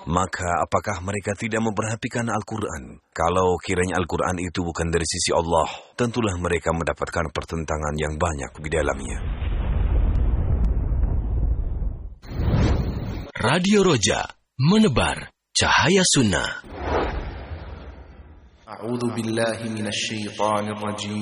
Maka apakah mereka tidak memperhatikan Al-Quran? Kalau kiranya Al-Quran itu bukan dari sisi Allah, tentulah mereka mendapatkan pertentangan yang banyak di dalamnya. Radio Roja, menebar cahaya sunnah. A'udzu billahi minasyaitonir rajim.